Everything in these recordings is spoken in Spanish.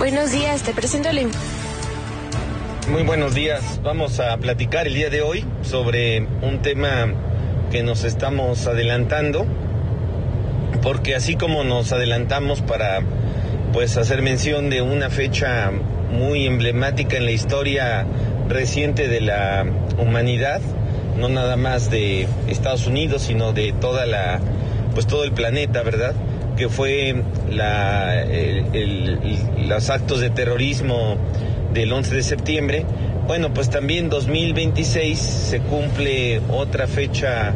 Buenos días, te presento Muy buenos días. Vamos a platicar el día de hoy sobre un tema que nos estamos adelantando, porque así como nos adelantamos para hacer mención de una fecha muy emblemática en la historia reciente de la humanidad, no nada más de Estados Unidos, sino de todo el planeta, ¿verdad? Que fue los actos de terrorismo del 11 de septiembre. Bueno, pues también 2026 se cumple otra fecha,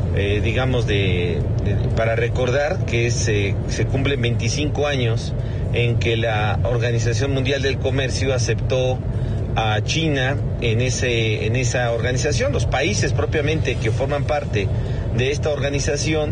para recordar que se cumplen 25 años en que la Organización Mundial del Comercio aceptó a China en esa organización. Los países propiamente que forman parte de esta organización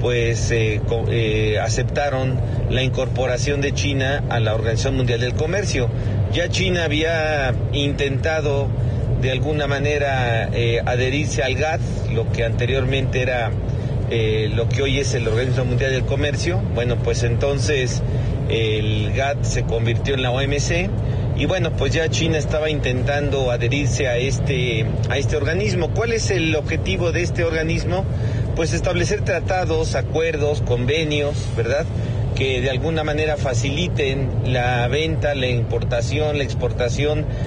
aceptaron la incorporación de China a la Organización Mundial del Comercio. Ya China había intentado de alguna manera adherirse al GATT, lo que anteriormente era lo que hoy es el Organización Mundial del Comercio. Bueno, pues entonces el GATT se convirtió en la OMC y bueno, pues ya China estaba intentando adherirse a este organismo. ¿Cuál es el objetivo de este organismo? Pues establecer tratados, acuerdos, convenios, ¿verdad?, que de alguna manera faciliten la venta, la importación, la exportación